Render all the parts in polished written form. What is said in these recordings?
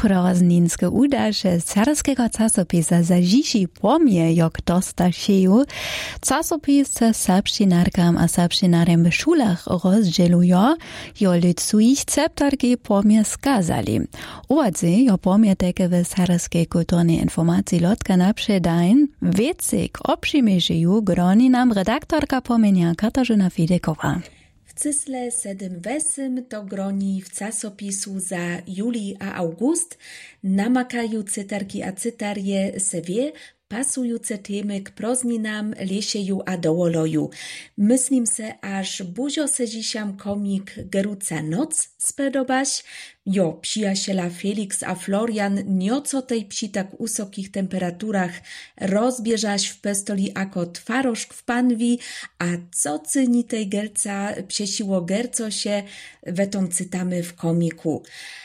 Prozninske udaše serbskiego czasopisa zažiši pomje, jak dostašeju. Czasopis se serbštinarkam a serbštinarem w szulach rozdzieluje, jo lud svojich ceptarki pomje skazali. Uwadzy, jo pomje teke w serbskiej kulturnej informacji lotka naprzedajn, wiecik obšimežeju, groni nam redaktorka pomenia Katarzyna Fidekowa. W cysle 7 to groni w czasopisu za juli a august namakają cytarki a cytarje sewie pasujące temy k prozninam, lesieju a dołoloju. Myslím se, aż buzio se dziesiam komik Geruca Noc spodobaś. Jo, przyjaciela Felix a Florian nioco tej psi tak usokich temperaturach rozbieżaś w pestoli ako twarożk w panwi, a co cyni tej gerca psiesiło gerco się, wetom cytamy w komiku.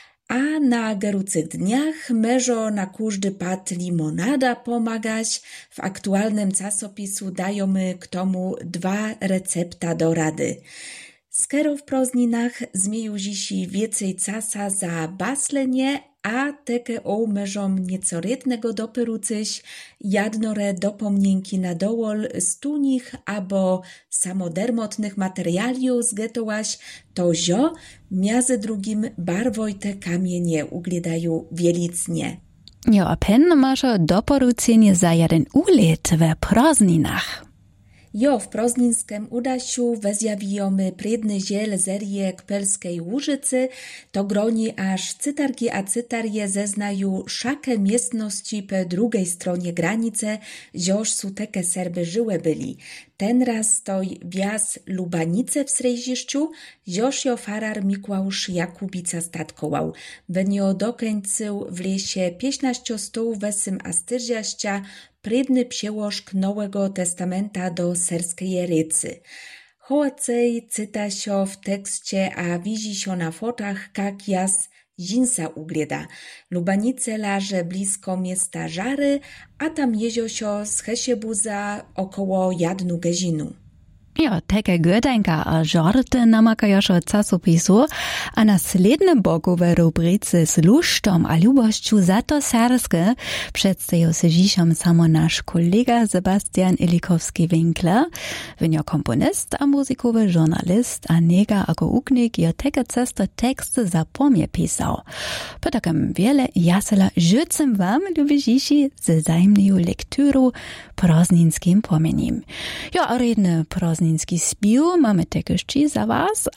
A na gerucych dniach meżo na każdy pat limonada pomagać. W aktualnym czasopisu dajemy k tomu 2 recepta do rady. Skero w prozninach zmieju zisi więcej casa za baslenie, a teke meżom nieco rytnego doperucyś, jadnore dopomnienki na dołol z tunich abo samodermotnych materialiów zgetołaś, to zio miazy drugim barwojte kamienie ugledają wielicnie. Jo, a pen masz doporuczenie za jeden ulet w prozninach. Jo, w prozninskem udasiu wezjawijamy predny ziel serie Kpelskiej Łużycy, to groni aż cytarki a cytarje zeznają szakę miestności po drugiej stronie granice, zioż su teke Serby żyłe byli. Ten raz stoi wjazd Lubanice w Srejziszczu, zioż jo farar Mikłausz Jakubica statkował. Wenio dokończył w lesie 15 stół wesym a styrziaścia predny przełożk Nowego Testamenta do serskiej rycy. Hołcej cyta się w tekście, a widzi się na fotach, jak jas Zinsa ugleda. Lubanice laże blisko miasta Żary, a tam jezio się z Hesiebuza około Jadnu Gezinu. Ja, takie godenka a żarty namakają się od czasopisu, a na slednym boku w rubryce z lusztom a lubościu za to serskie przedstawił się dziś samo nasz kolega Sebastian Ilikowski-Winkler, wynio komponist a muzikowy żurnalist, a niega jako uknik jo takie cesto teksty za pomie pisał. Po takim wiele jasela życzę wam, lubi dziś, ze zajemną lekturu prozninskim pomeniem. Ja, a redny prozninski spił mamy tegoż za was,